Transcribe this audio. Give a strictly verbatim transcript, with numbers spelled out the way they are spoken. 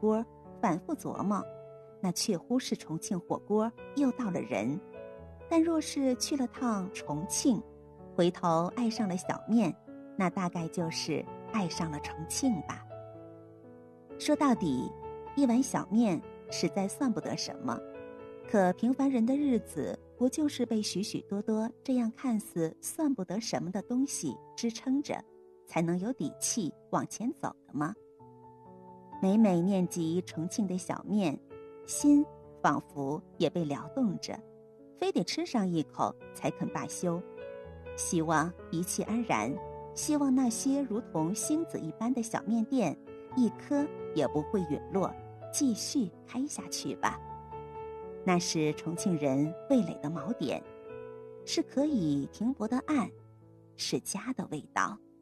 锅，反复琢磨，那确乎是重庆火锅又到了人。但若是去了趟重庆，回头爱上了小面，那大概就是爱上了重庆吧。说到底，一碗小面实在算不得什么，可平凡人的日子不就是被许许多多这样看似算不得什么的东西支撑着，才能有底气往前走的吗？每每念及重庆的小面，心仿佛也被撩动着，非得吃上一口才肯罢休。希望一切安然，希望那些如同星子一般的小面店，一颗也不会陨落，继续开下去吧。那是重庆人味蕾的锚点，是可以停泊的岸，是家的味道。